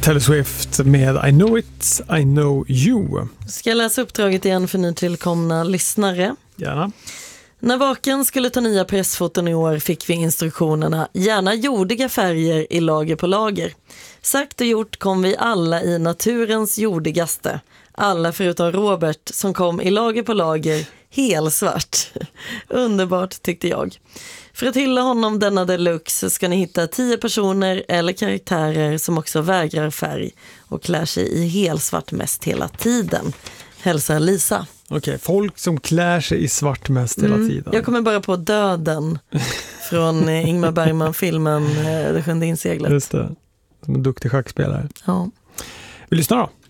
Taylor Swift med I know it, I know you. Ska jag läsa uppdraget igen för nytillkomna lyssnare? Gärna. När Vaken skulle ta nya pressfoton i år fick vi instruktionerna gärna jordiga färger i lager på lager. Sagt och gjort kom vi alla i naturens jordigaste. Alla förutom Robert som kom i lager på lager helsvart. Underbart tyckte jag. För att hylla honom denna deluxe ska ni hitta 10 personer eller karaktärer som också vägrar färg och klär sig i helsvart mest hela tiden. Hälsa Lisa. Okej, folk som klär sig i svart mest hela tiden. Jag kommer bara på Döden från Ingmar Bergman-filmen Det sjunde inseglet. Just det, som en duktig schackspelare. Ja. Vi lyssnar då.